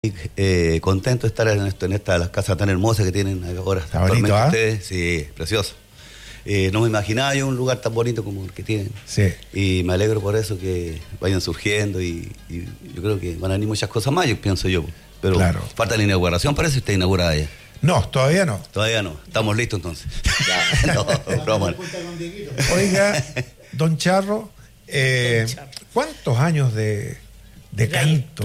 Contento de estar en esta de las casas tan hermosas que tienen ahora Está bonito, ¿ah? ustedes. Sí, precioso. No me imaginaba yo un lugar tan bonito como el que tienen. Sí. Y me alegro por eso que vayan surgiendo y yo creo que van a venir muchas cosas más, yo pienso yo. Pero claro, falta la inauguración, parece que está inaugurada ya. No, todavía no. Todavía no. Estamos listos entonces. No, broma. Oiga, don Charro, ¿cuántos años de canto?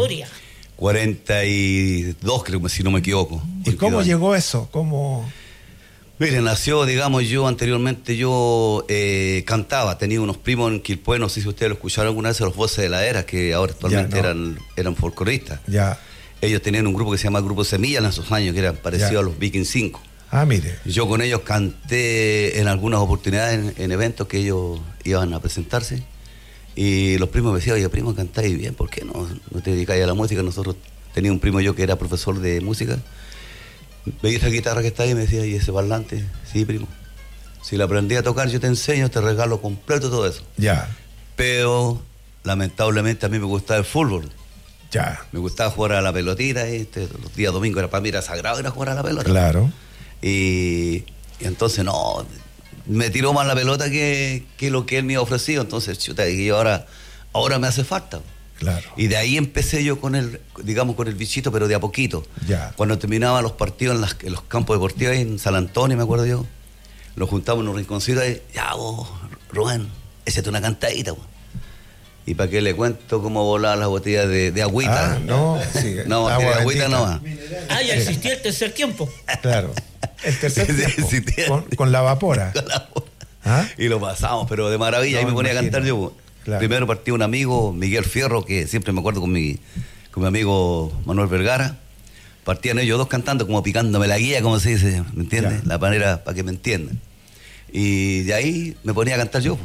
42, creo que si no me equivoco. ¿Y cómo llegó eso? ¿Cómo? Mire, nació, digamos, yo anteriormente cantaba, tenía unos primos en Quilpué, no sé si ustedes lo escucharon alguna vez, los Voces de la Era, que ahora actualmente eran folcloristas. Ya. Ellos tenían un grupo que se llama Grupo Semilla en esos años, que era parecido a los Viking 5. Ah, mire. Yo con ellos canté en algunas oportunidades en eventos que ellos iban a presentarse. Y los primos me decían, oye, primo, cantáis bien, ¿por qué no te dedicáis a la música? Nosotros tenía un primo yo que era profesor de música. Veía esa guitarra que está ahí y me decía, ¿y ese parlante? Sí, primo. Si la aprendí a tocar, yo te enseño, te regalo completo todo eso. Ya. Pero, lamentablemente, a mí me gustaba el fútbol. Ya. Me gustaba jugar a la pelotita, los días domingos para mí era sagrado ir a jugar a la pelota. Claro. Y entonces no, me tiró más la pelota que lo que él me había ofrecido. Entonces, chuta, y ahora me hace falta. Claro. Y de ahí empecé yo con el bichito, pero de a poquito. Ya. Cuando terminaban los partidos en los campos deportivos ahí en San Antonio, me acuerdo yo, nos juntamos en un rinconcito ahí, ya vos, Rubén, échate una cantadita, vos. Y para qué le cuento cómo volaban las botellas de agüita. Ah, no, sí. No, de agüita no más. Ah, ya existía el tercer tiempo. Claro. El tercer tiempo. Con la vapora. Con la vapora. ¿Ah? Y lo pasamos, pero de maravilla. No, ahí me ponía a cantar yo. Claro. Primero partí un amigo, Miguel Fierro, que siempre me acuerdo con mi amigo Manuel Vergara. Partían ellos dos cantando, como picándome la guía, como se dice, ¿me entiendes? Ya. La manera para que me entiendan. Y de ahí me ponía a cantar yo.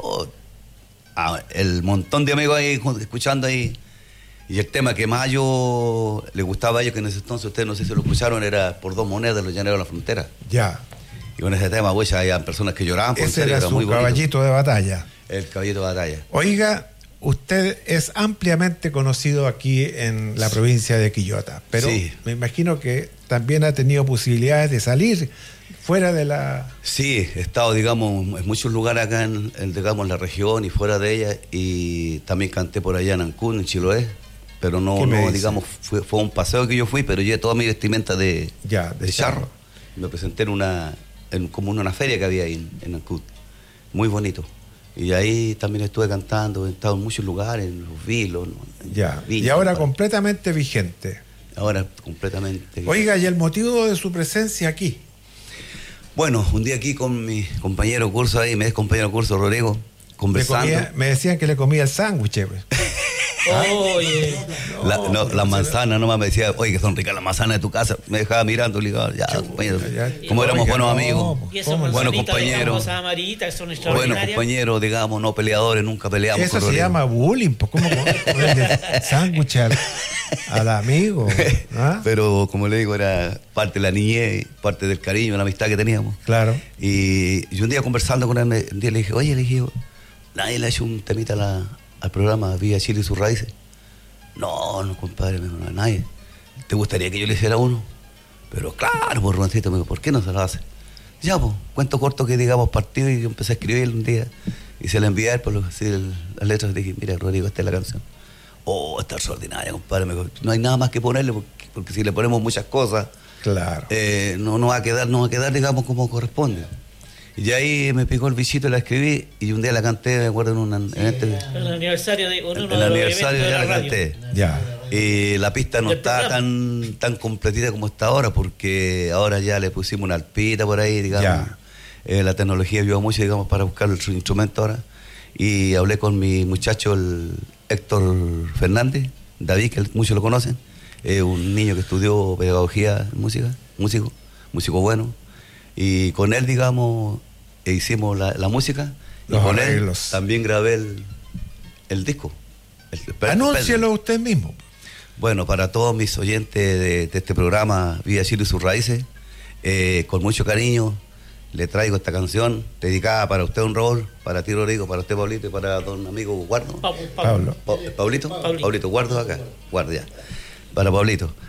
El montón de amigos ahí escuchando ahí. Y el tema que más yo le gustaba a ellos, que en ese entonces ustedes no sé si lo escucharon, era Por 2 monedas de los Llaneros de la Frontera. Ya. Y con ese tema, pues, había personas que lloraban. Ese era su caballito de batalla. El caballito de batalla. Oiga, usted es ampliamente conocido aquí en la provincia de Quillota, pero sí, me imagino que también ha tenido posibilidades de salir fuera de la... Sí, he estado, digamos, en muchos lugares acá en la región y fuera de ella, y también canté por allá en Ancún, en Chiloé, pero no digamos, fue un paseo que yo fui, pero llevé toda mi vestimenta de charro. Me presenté como en una feria que había ahí en Ancún, muy bonito. Y ahí también estuve cantando, he estado en muchos lugares, en los vilos. Y ahora completamente vigente. Ahora completamente. Oiga, ¿y el motivo de su presencia aquí? Bueno, un día aquí con mi compañero de curso ahí, mi ex compañero de curso, Rodrigo, conversando. Me decían que le comía el sándwich, pues. Oye. La manzana nomás me decía, oye, que son ricas las manzanas de tu casa. Me dejaba mirando, le digo, ya, compañero. Como éramos buenos amigos, buenos compañeros. Buenos compañeros, digamos, no peleadores, nunca peleamos. Eso se llama bullying, pues, ¿cómo comerle sándwich al amigo? ¿Ah? Pero, como le digo, era parte de la niñez, parte del cariño, la amistad que teníamos. Claro. Y un día conversando con él, un día le dije, nadie le ha hecho un temita al programa Vía Chile y sus raíces. No, compadre, no, nadie. ¿Te gustaría que yo le hiciera uno? Pero claro, pues Rubencito, me dijo, ¿por qué no se lo hace? Ya, pues, cuento corto que digamos partido, y yo empecé a escribir un día y se la envié a él por las letras. Dije, mira, Rodrigo, esta es la canción. Está extraordinaria, compadre. Me dijo, no hay nada más que ponerle, porque si le ponemos muchas cosas, claro, no va a quedar, digamos, como corresponde. Y ahí me picó el bichito, la escribí y un día la canté, me acuerdo, en el aniversario de uno el aniversario ya la canté. Ya. Y la pista no está tan completita como está ahora, porque ahora ya le pusimos una alpita por ahí, digamos. La tecnología ayuda mucho, digamos, para buscar su instrumento ahora. Y hablé con mi muchacho, el Héctor Fernández, David, que muchos lo conocen. Un niño que estudió pedagogía en música, músico bueno. Y con él, digamos, hicimos la música. Y los con arreglos. Él también grabé el disco. Anúncielo usted mismo. Bueno, para todos mis oyentes de este programa, Vía Chile y sus raíces, con mucho cariño, le traigo esta canción dedicada para usted, don Raúl, para ti, Rodrigo, para usted, Pablito, y para don amigo Guardo. Pablo. Pablito, Guardo acá, Guardo ya. Para Pablito.